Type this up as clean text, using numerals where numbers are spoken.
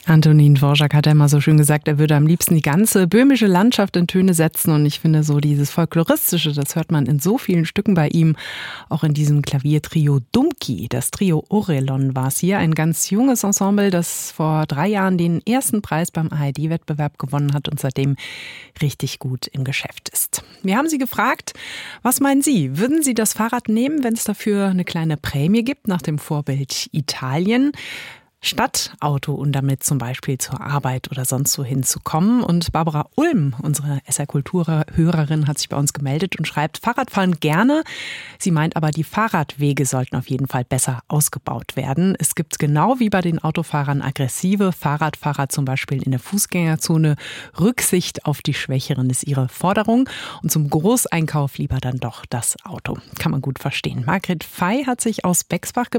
Antonin Dvorak hat ja immer so schön gesagt, er würde am liebsten die ganze böhmische Landschaft in Töne setzen. Und ich finde so dieses Folkloristische, das hört man in so vielen Stücken bei ihm. Auch in diesem Klaviertrio Dumki. Das Trio Orelon war es hier. Ein ganz junges Ensemble, das vor 3 Jahren den ersten Preis beim ARD-Wettbewerb gewonnen hat und seitdem richtig gut im Geschäft ist. Wir haben Sie gefragt, was meinen Sie? Würden Sie das Fahrrad nehmen, wenn es dafür eine kleine Prämie gibt, nach dem Vorbild Italien? Stadtauto und damit zum Beispiel zur Arbeit oder sonst so hinzukommen. Und Barbara Ulm, unsere SR-Kultur-Hörerin, hat sich bei uns gemeldet und schreibt, Fahrradfahren gerne. Sie meint aber, die Fahrradwege sollten auf jeden Fall besser ausgebaut werden. Es gibt genau wie bei den Autofahrern aggressive Fahrradfahrer, zum Beispiel in der Fußgängerzone. Rücksicht auf die Schwächeren ist ihre Forderung. Und zum Großeinkauf lieber dann doch das Auto. Kann man gut verstehen. Margret Fey hat sich aus Bexbach gemeldet.